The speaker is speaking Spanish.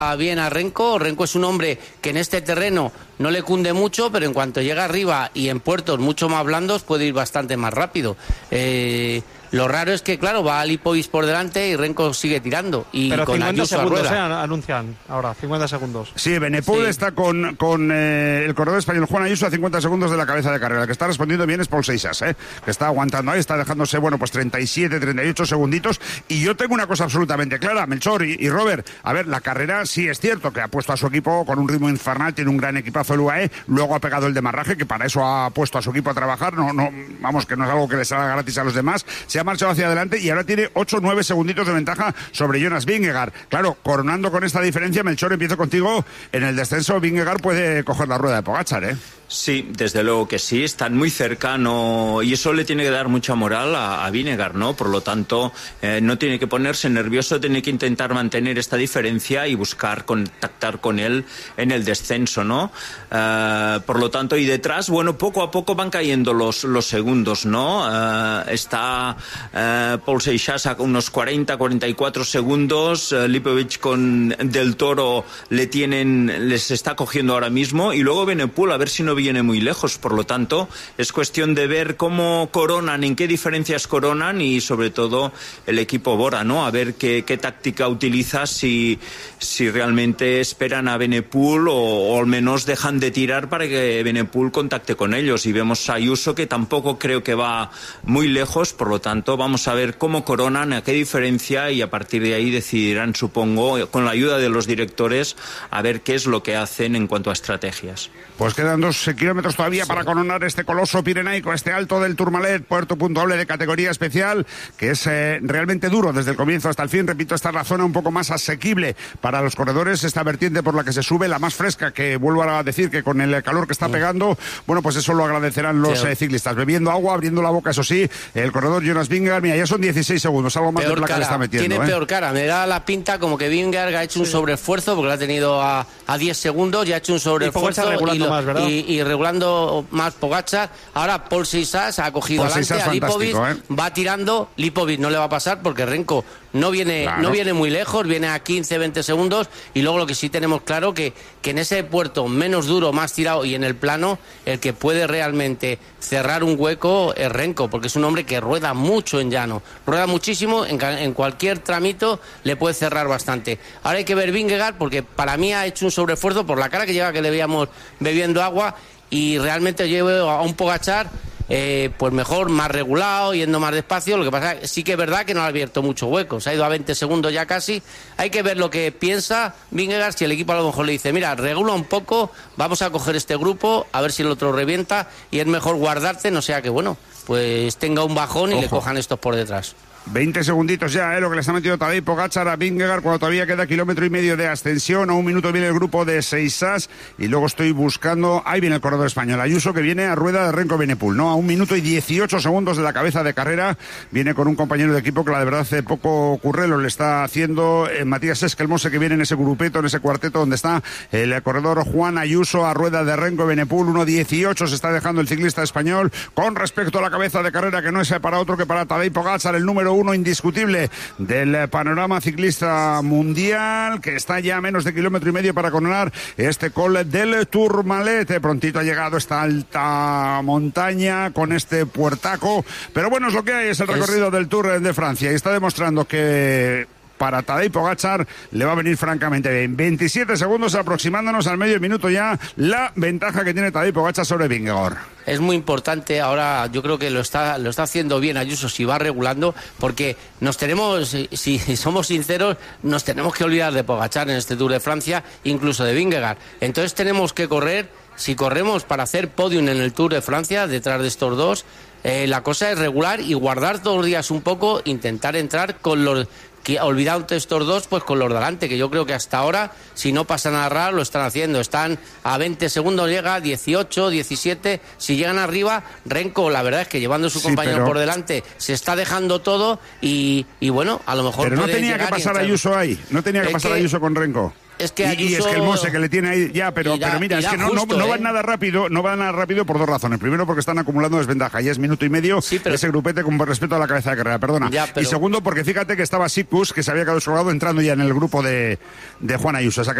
bien a Renko. Renko es un hombre que en este terreno no le cunde mucho, pero en cuanto llega arriba y en puertos mucho más blandos puede ir bastante más rápido. Lo raro es que, claro, va Lipovic por delante y Renko sigue tirando. Y pero con 50 Ayuso segundos, a rueda. anuncian ahora, 50 segundos. Sí, Benepul está con el corredor español Juan Ayuso a 50 segundos de la cabeza de carrera. El que está respondiendo bien es Pol Seixas, que está aguantando ahí, está dejándose, 37, 38 segunditos. Y yo tengo una cosa absolutamente clara, Melchor y Robert. A ver, la carrera sí es cierto que ha puesto a su equipo con un ritmo infernal, tiene un gran equipazo el UAE, luego ha pegado el demarraje, que para eso ha puesto a su equipo a trabajar, vamos, que no es algo que le salga gratis a los demás. Se ha marchado hacia adelante y ahora tiene 8-9 segunditos de ventaja sobre Jonas Vingegaard. Claro, coronando con esta diferencia, Melchor, empiezo contigo. En el descenso Vingegaard puede coger la rueda de Pogačar, Sí, desde luego que sí, están muy cercanos y eso le tiene que dar mucha moral a Vingegaard, ¿no? Por lo tanto, no tiene que ponerse nervioso, tiene que intentar mantener esta diferencia y buscar contactar con él en el descenso, ¿no? Por lo tanto, y detrás, poco a poco van cayendo los segundos, ¿no? Está Pol Seixas a unos 40-44 segundos, Lipovic con Del Toro les está cogiendo ahora mismo, y luego Benepul a ver si no viene muy lejos. Por lo tanto, es cuestión de ver cómo coronan, en qué diferencias coronan, y sobre todo el equipo Bora, ¿no? A ver qué táctica utiliza, si realmente esperan a Benepul o al menos dejan de tirar para que Benepul contacte con ellos. Y vemos a Ayuso, que tampoco creo que va muy lejos. Por lo tanto, vamos a ver cómo coronan, a qué diferencia, y a partir de ahí decidirán, supongo, con la ayuda de los directores, a ver qué es lo que hacen en cuanto a estrategias. Pues quedan 2 kilómetros todavía para coronar este coloso pirenaico, este alto del Tourmalet, puerto puntuable de categoría especial, que es realmente duro desde el comienzo hasta el fin. Repito, esta es la zona un poco más asequible para los corredores, esta vertiente por la que se sube, la más fresca, que vuelvo a decir que con el calor que está pegando, pues eso lo agradecerán los ciclistas. Bebiendo agua, abriendo la boca, eso sí, el corredor Jonas Vingegaard, mira, ya son 16 segundos, algo más peor de placa le está metiendo. Tiene peor cara, me da la pinta como que Vingegaard ha hecho un sobreesfuerzo, porque lo ha tenido a 10 segundos, ya ha hecho un sobreesfuerzo y regulando más Pogačar. Ahora Pol Seixas ha cogido adelante a Lipovic, va tirando. Lipovic no le va a pasar porque Renko no viene muy lejos, viene a 15-20 segundos. Y luego lo que sí tenemos claro que en ese puerto menos duro, más tirado y en el plano, el que puede realmente cerrar un hueco es Renko, porque es un hombre que rueda mucho en llano, rueda muchísimo, en cualquier tramito le puede cerrar bastante. Ahora hay que ver Vingegaard, porque para mí ha hecho un sobreesfuerzo por la cara que lleva, que le veíamos bebiendo agua, y realmente llevo a un Pogačar pues mejor, más regulado, yendo más despacio. Lo que pasa es que sí que es verdad que no ha abierto mucho hueco, se ha ido a 20 segundos ya casi. Hay que ver lo que piensa Vingegaard, si el equipo a lo mejor le dice, mira, regula un poco, vamos a coger este grupo, a ver si el otro revienta, y es mejor guardarte, no sea que pues tenga un bajón y le cojan estos por detrás. 20 segunditos ya, lo que le está metiendo Tadej Pogačar a Vingegaard cuando todavía queda 1,5 kilómetros de ascensión. A 1 minuto viene el grupo de Seixas y luego estoy buscando, ahí viene el corredor español Ayuso, que viene a rueda de Renko Benepul, ¿no? A 1 minuto y 18 segundos de la cabeza de carrera, viene con un compañero de equipo que la verdad hace poco currelo le está haciendo, Matías Esquelmose, que viene en ese grupeto, en ese cuarteto donde está el corredor Juan Ayuso a rueda de Renko Benepul. 1:18 se está dejando el ciclista español con respecto a la cabeza de carrera, que no es para otro que para Tadej Pogačar, el número 1 indiscutible del panorama ciclista mundial, que está ya a menos de 1,5 kilómetros para coronar este col del Tourmalet. Prontito ha llegado esta alta montaña con este puertaco, pero bueno, es lo que hay, es el recorrido del Tour de Francia, y está demostrando que para Tadej Pogačar le va a venir francamente bien. 27 segundos, aproximándonos al medio minuto ya, la ventaja que tiene Tadej Pogačar sobre Vingegaard. Es muy importante ahora, yo creo que lo está haciendo bien Ayuso, si va regulando, porque si somos sinceros, nos tenemos que olvidar de Pogačar en este Tour de Francia, incluso de Vingegaard. Entonces tenemos que correr, si corremos para hacer podium en el Tour de Francia, detrás de estos dos, la cosa es regular y guardar todos los días un poco, intentar entrar con los que, olvidando estos dos, pues con los de delante, que yo creo que hasta ahora, si no pasa nada raro, lo están haciendo. Están a 20 segundos, llega 18, 17. Si llegan arriba, Renko, la verdad es que llevando a su compañero por delante, se está dejando todo y bueno, a lo mejor. Pero no tenía que pasar Ayuso ahí, no tenía que pasar Ayuso con Renko. Ayuso... y es que el Mose que le tiene ahí ya, pero mira, es que no van nada rápido, por dos razones. Primero, porque están acumulando desventaja, ya es minuto y medio ese grupete con respecto a la cabeza de carrera, perdona. Y segundo, porque fíjate que estaba Sipus, que se había quedado descolgado entrando ya en el grupo de Juan Ayuso.